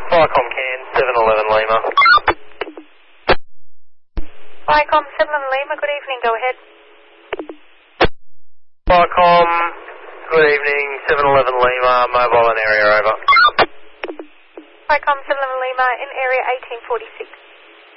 Viacom Can, 711 Lima. Viacom 711 Lima, good evening, go ahead. Viacom, good evening, 711 Lima, mobile in area, over. Viacom 711 Lima, in area 1846.